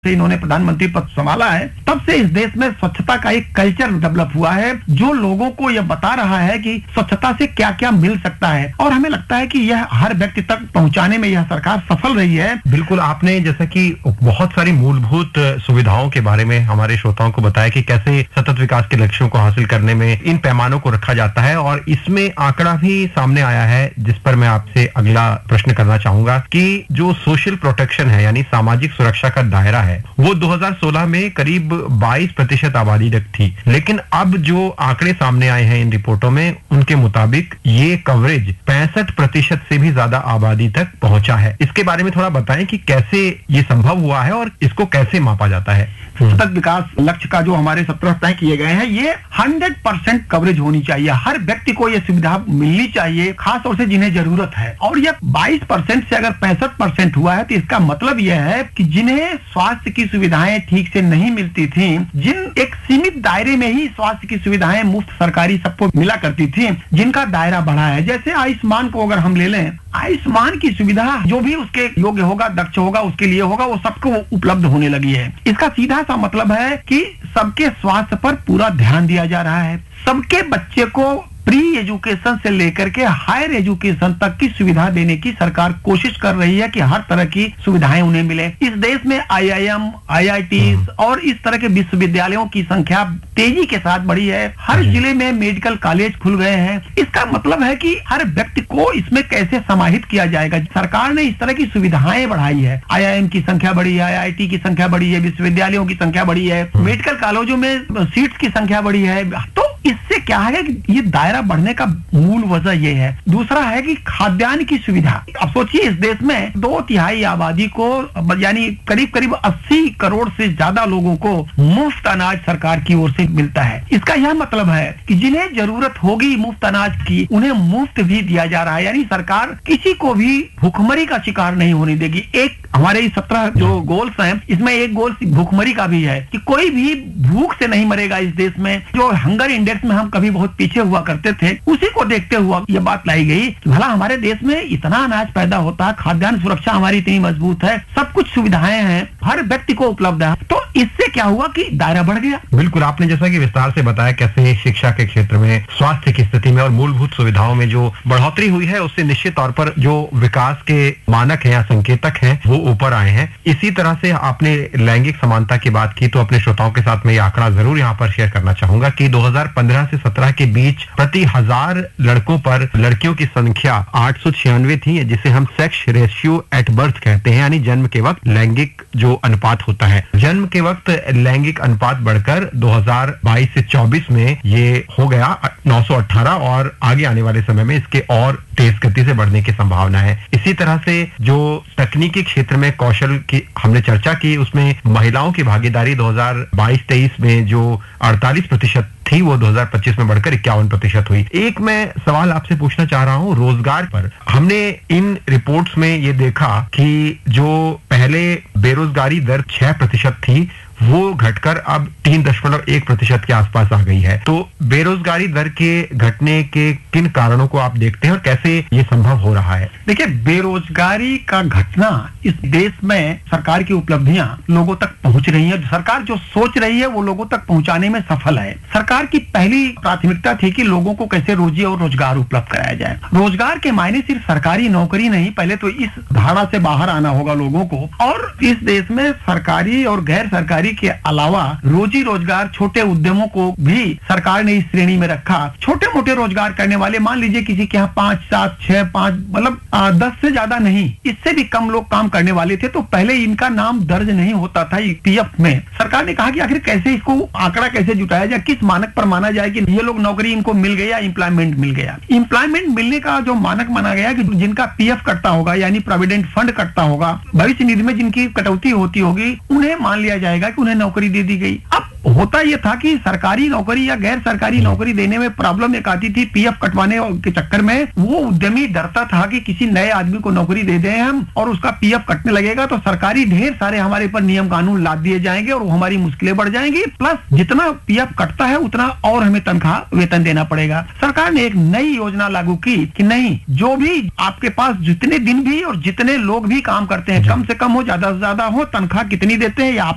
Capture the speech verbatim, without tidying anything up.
से इन्होंने प्रधानमंत्री पद संभाला है, तब से इस देश में स्वच्छता का एक कल्चर डेवलप हुआ है जो लोगों को यह बता रहा है कि स्वच्छता से क्या क्या मिल सकता है, और हमें लगता है कि यह हर व्यक्ति तक पहुंचाने में यह सरकार सफल रही है। बिल्कुल, आपने जैसा कि बहुत सारी मूलभूत सुविधाओं के बारे में हमारे श्रोताओं को बताया कि कैसे सतत विकास के लक्ष्यों को हासिल करने में इन पैमानों को रखा जाता है, और इसमें आंकड़ा भी सामने आया है जिस पर मैं आपसे अगला प्रश्न करना चाहूंगा कि जो सोशल प्रोटेक्शन है यानी सामाजिक सुरक्षा का दायरा है वो दो हज़ार सोलह में करीब बाईस प्रतिशत आबादी तक थी, लेकिन अब जो आंकड़े सामने आए हैं इन रिपोर्टों में उनके मुताबिक ये कवरेज पैंसठ प्रतिशत से भी ज्यादा आबादी तक पहुंचा है। इसके बारे में थोड़ा बताएं कि कैसे ये संभव हुआ है और इसको कैसे मापा जाता है। सतत विकास लक्ष्य का जो हमारे सत्रह तय किए गए हैं, ये हंड्रेड परसेंट कवरेज होनी चाहिए, हर व्यक्ति को ये सुविधा मिलनी चाहिए, खास तौर से जिन्हें जरूरत है। और ये बाईस परसेंट से अगर पैंसठ परसेंट हुआ है तो इसका मतलब यह है कि जिन्हें स्वास्थ्य की सुविधाएं ठीक से नहीं मिलती थी, जिन एक सीमित दायरे में ही स्वास्थ्य की सुविधाएं मुफ्त सरकारी सबको मिला करती थी, जिनका दायरा बढ़ा है। जैसे आयुष्मान को अगर हम ले लें, आयुष्मान की सुविधा जो भी उसके योग्य होगा, दक्ष होगा, उसके लिए होगा, वो सबको उपलब्ध होने लगी है। इसका सीधा सा मतलब है कि सबके स्वास्थ्य पर पूरा ध्यान दिया जा रहा है, सबके बच्चे को प्री एजुकेशन से लेकर के हायर एजुकेशन तक की सुविधा देने की सरकार कोशिश कर रही है कि हर तरह की सुविधाएं उन्हें मिले। इस देश में आई I am, I I T और इस तरह के विश्वविद्यालयों की संख्या तेजी के साथ बढ़ी है, हर जिले में मेडिकल कॉलेज खुल गए हैं। इसका मतलब है कि हर व्यक्ति को इसमें कैसे समाहित किया जाएगा। सरकार ने इस तरह की सुविधाएं बढ़ाई है, आई आई एम की संख्या बढ़ी है, आई आई टी की संख्या बढ़ी है, विश्वविद्यालयों की संख्या बढ़ी है, मेडिकल कॉलेजों में सीट्स की संख्या बढ़ी है। तो इससे क्या है कि ये दायरा बढ़ने का मूल वजह ये है। दूसरा है कि खाद्यान्न की सुविधा। अब सोचिए, इस देश में दो तिहाई आबादी को यानी करीब करीब अस्सी करोड़ से ज्यादा लोगों को मुफ्त अनाज सरकार की ओर से मिलता है। इसका यह मतलब है कि जिन्हें जरूरत होगी मुफ्त अनाज की, उन्हें मुफ्त भी दिया जा रहा है। यानी सरकार किसी को भी भूखमरी का शिकार नहीं होने देगी। एक हमारे सत्रह जो गोल्स हैं, इसमें एक गोल भूखमरी का भी है कि कोई भी भूख से नहीं मरेगा इस देश में। जो हंगर इंडेक्स में हम कभी बहुत पीछे हुआ करते थे, उसी को देखते हुआ ये बात लाई गई कि भला हमारे देश में इतना अनाज पैदा होता है, खाद्यान्न सुरक्षा हमारी इतनी मजबूत है, सब कुछ सुविधाएं हैं, हर व्यक्ति को उपलब्ध है। तो इससे क्या हुआ कि दायरा बढ़ गया। बिल्कुल, आपने जैसा कि विस्तार से बताया कैसे शिक्षा के क्षेत्र में, स्वास्थ्य की स्थिति में और मूलभूत सुविधाओं में जो बढ़ोतरी हुई है, उससे निश्चित तौर पर जो विकास के मानक हैं या संकेतक हैं वो ऊपर आए हैं। इसी तरह से आपने लैंगिक समानता की बात की, तो अपने श्रोताओं के साथ मैं ये आंकड़ा जरूर यहाँ पर शेयर करना चाहूंगा कि दो हज़ार पंद्रह से सत्रह के बीच प्रति हजार लड़कों पर लड़कियों की संख्या आठ सौ छियानवे थी, जिसे हम सेक्स रेशियो एट बर्थ कहते हैं, यानी जन्म के वक्त लैंगिक जो अनुपात होता है। जन्म के वक्त लैंगिक अनुपात बढ़कर दो हज़ार बाईस से चौबीस में ये हो गया नौ सौ अठारह, और आगे आने वाले समय में इसके और तेज गति से बढ़ने की संभावना है। इसी तरह से जो तकनीकी क्षेत्र में कौशल की हमने चर्चा की, उसमें महिलाओं की भागीदारी दो हज़ार बाईस तेईस में जो अड़तालीस प्रतिशत थी, वो दो हज़ार पच्चीस में बढ़कर इक्यावन प्रतिशत हुई। एक मैं सवाल आपसे पूछना चाह रहा हूँ रोजगार पर। हमने इन रिपोर्ट्स में ये देखा कि जो पहले बेरोजगारी दर छह प्रतिशत थी, वो घटकर अब तीन दशमलव एक प्रतिशत के आसपास आ गई है। तो बेरोजगारी दर के घटने के किन कारणों को आप देखते हैं और कैसे ये संभव हो रहा है? देखिए, बेरोजगारी का घटना इस देश में सरकार की उपलब्धियां लोगों तक पहुंच रही हैं। सरकार जो सोच रही है वो लोगों तक पहुंचाने में सफल है। सरकार की पहली प्राथमिकता थी कि लोगों को कैसे रोजी और रोजगार उपलब्ध कराया जाए। रोजगार के मायने सिर्फ सरकारी नौकरी नहीं, पहले तो इस धारणा से बाहर आना होगा लोगों को। और इस देश में सरकारी और गैर सरकारी के अलावा रोजी रोजगार छोटे उद्यमों को भी सरकार ने इस श्रेणी में रखा। छोटे मोटे रोजगार करने वाले, मान लीजिए किसी के यहाँ पांच सात छह पांच मतलब दस से ज्यादा नहीं, इससे भी कम लोग काम करने वाले थे, तो पहले इनका नाम दर्ज नहीं होता था पी एफ में। सरकार ने कहा कि आखिर कैसे इसको आंकड़ा कैसे जुटाया जाए, किस मानक पर माना जाए कि ये लोग नौकरी इनको मिल गया, एम्प्लॉयमेंट मिल गया। एम्प्लॉयमेंट मिलने का जो मानक माना गया कि जिनका पी एफ कटता होगा यानी प्रोविडेंट फंड कटता होगा, भविष्य निधि में जिनकी कटौती होती होगी, उन्हें मान लिया जाएगा कि उन्हें नौकरी दे दी गई। अब होता यह था कि सरकारी नौकरी या गैर सरकारी नौकरी देने में प्रॉब्लम एक आती थी, पी एफ कटवाने के चक्कर में वो उद्यमी डरता था कि किसी नए आदमी को नौकरी दे दें हम और उसका पी एफ कटने लगेगा तो सरकारी ढेर सारे हमारे पर नियम कानून लाद दिए जाएंगे और वो हमारी मुश्किलें बढ़ जाएंगी, प्लस जितना पी एफ कटता है उतना और हमें तनख्वाह वेतन देना पड़ेगा। सरकार ने एक नई योजना लागू की कि नहीं, जो भी आपके पास जितने दिन भी और जितने लोग भी काम करते हैं, कम से कम हो, ज्यादा से ज्यादा हो, तनख्वाह कितनी देते हैं या